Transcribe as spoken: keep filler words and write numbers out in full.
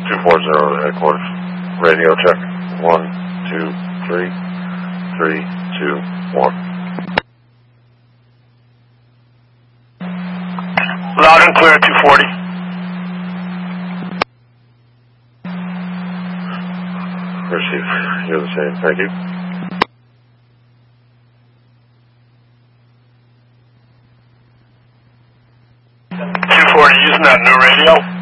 two four zero headquarters. Radio check. One, two, three, three, two, one. Loud and clear, two forty. Receive. You're the same. Thank you. two forty, using that new radio.